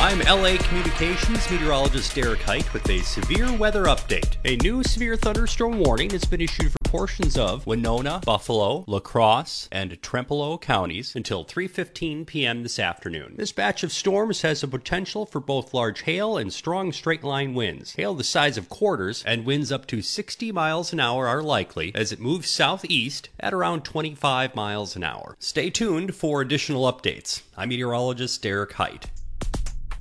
I'm LA Communications meteorologist Derek Height with a severe weather update. A new severe thunderstorm warning has been issued for portions of Winona, Buffalo, La Crosse, and Trempealeau counties until 3:15 p.m. this afternoon. This batch of storms has the potential for both large hail and strong straight-line winds. Hail the size of quarters and winds up to 60 miles an hour are likely as it moves southeast at around 25 miles an hour. Stay tuned for additional updates. I'm meteorologist Derek Height.